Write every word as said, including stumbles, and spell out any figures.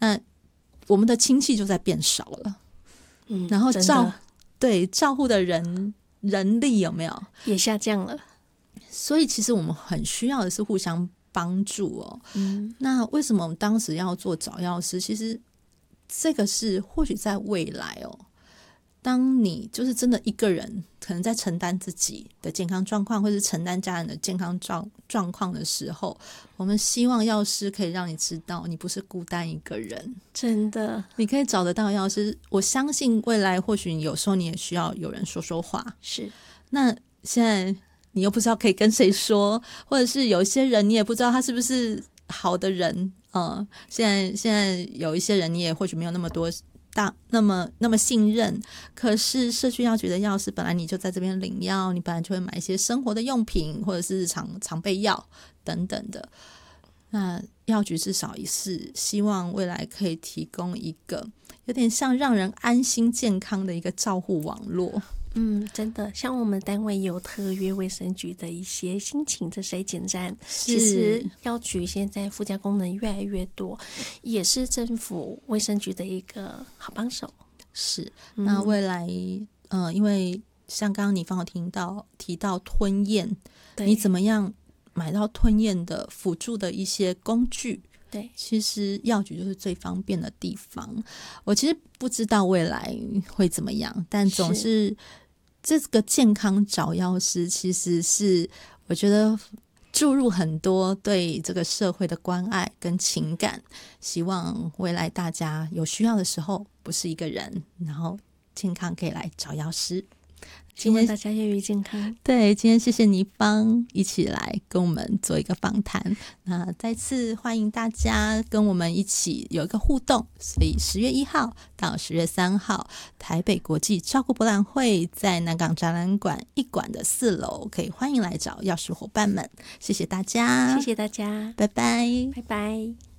那我们的亲戚就在变少了， 嗯， 然后照真的对照护的人人力有没有也下降了？ 所以其实我们很需要的是互相帮助哦。 嗯， 那为什么我们当时要做找药师？其实这个是或许在未来哦，当你就是真的一个人可能在承担自己的健康状况，或是承担家人的健康状状况的时候，我们希望药师可以让你知道你不是孤单一个人， 真的你可以找得到药师。我相信未来或许有时候你也需要有人说说话， 是。 那现在你又不知道可以跟谁说，或者是有一些人你也不知道他是不是好的人，呃，现在现在有一些人你也或许没有那么多大那么那么信任，可是社区药局的药师本来你就在这边领药，你本来就会买一些生活的用品或者是日常常备药等等的。那药局至少也是希望未来可以提供一个有点像让人安心健康的一个照护网络。 嗯，真的，像我们单位有特约卫生局的一些新请的筛检站，其实药局现在附加功能越来越多，也是政府卫生局的一个好帮手。 是，那未来、嗯、呃，因为像刚刚你方有听到提到吞咽，你怎么样买到吞咽的辅助的一些工具？ 对， 其实药局就是最方便的地方。我其实不知道未来会怎么样，但总是这个健康找药师其实是我觉得注入很多对这个社会的关爱跟情感，希望未来大家有需要的时候不是一个人，然后健康可以来找药师。 希望大家越来越健康。 对，今天谢谢倪芳一起来跟我们做一个访谈，那再次欢迎大家跟我们一起有一个互动。所以十月一号到十月三号，台北国际照顾博览会在南港展览馆一馆的四楼，可以欢迎来找药师伙伴们。谢谢大家， 谢谢大家， 拜拜， 拜拜。